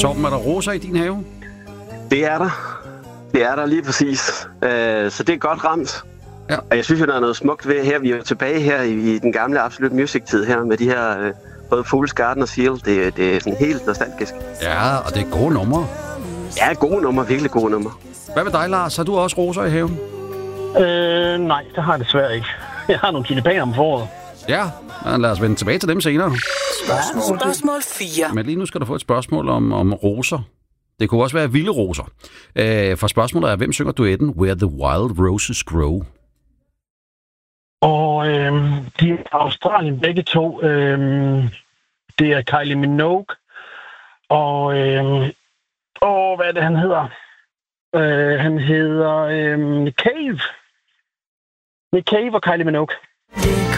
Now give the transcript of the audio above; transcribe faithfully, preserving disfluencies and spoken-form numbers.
Torben, er der roser i din have? Det er der. Det er der lige præcis. Øh, så det er godt ramt. Ja. Og jeg synes jo, der er noget smukt ved her. Vi er jo tilbage her i, i den gamle Absolute Music-tid her med de her øh, både Fool's Garden og Seal. Det, det er sådan helt nostalgisk. Ja, og det er gode numre. Ja, gode numre. Virkelig gode numre. Hvad med dig, Lars? Har du også roser i haven? Øh, nej, det har jeg desværre ikke. Jeg har nogle tulipaner om foråret. Ja, men lad os vende tilbage til dem senere. Spørgsmål, spørgsmål fire. Men lige nu skal du få et spørgsmål om, om roser. Det kunne også være vilde roser. Øh, for spørgsmålet er, hvem synger duetten Where the Wild Roses Grow? Og øh, de er Australien begge to. Øh, det er Kylie Minogue. Og, øh, og hvad er det, han hedder? Øh, han hedder øh, Nick Cave. Nick Cave og Kylie Minogue.